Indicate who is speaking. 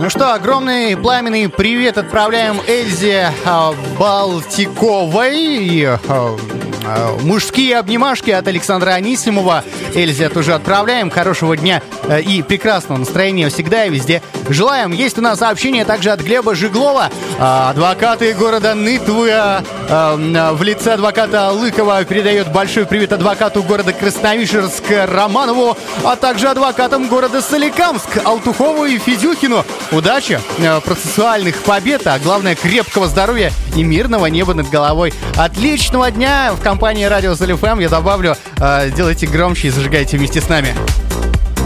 Speaker 1: Ну что, огромный пламенный привет отправляем Эльзе Балтиковой. Мужские обнимашки от Александра Анисимова. Эльзе тоже отправляем. Хорошего дня и прекрасного настроения всегда и везде желаем. Есть у нас сообщение также от Глеба Жиглова. Адвокаты города Нытвы в лице адвоката Лыкова передает большой привет адвокату города Красновишерск Романову, а также адвокатам города Соликамск Алтухову и Федюхину. Удачи, процессуальных побед, а главное крепкого здоровья и мирного неба над головой. Отличного дня в компании Радио Соль ФМ. Я добавлю, делайте громче и зажигайте вместе с нами.